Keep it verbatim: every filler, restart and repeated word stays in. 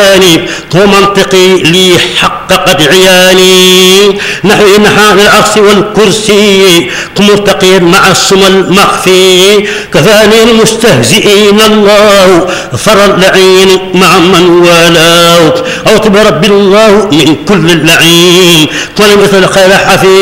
ومنطقي لي حققت عياني نحو نحى العرش والكرسي مرتقيا مع السمى المخفي كفاني المستهزئين الله فر اللعين مع من والاه أو برب الله من كل اللعين ولم يتلقى حفيظ